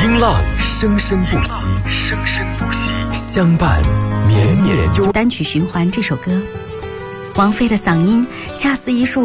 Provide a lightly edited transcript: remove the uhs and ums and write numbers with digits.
音浪生生不息，相伴绵绵悠。 单曲循环这首歌，王菲的嗓音恰似一束